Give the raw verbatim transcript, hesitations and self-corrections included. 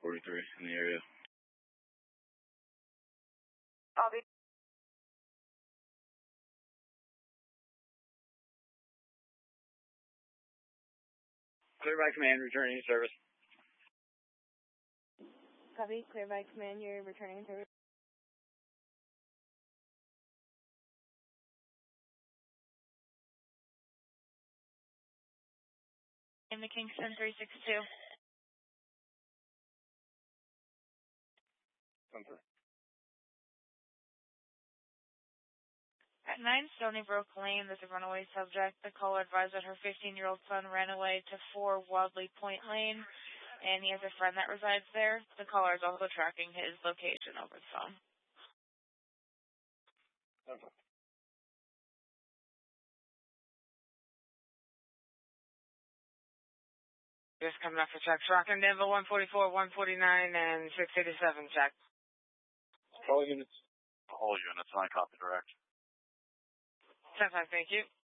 forty-three in the area. I'll be. Clear by command, returning to service. Copy, clear by command, you're returning to service. In the Kingston three six two. Comfort. At nine Stony Brook Lane, there's a runaway subject. The caller advised that her fifteen-year-old son ran away to four Wadley Point Lane, and he has a friend that resides there. The caller is also tracking his location over the phone. Okay. Just coming up for checks. Rockin' Denver one forty-four, one forty-nine, and six eighty-seven check. All units. All units, I copy direct. ten five, thank you.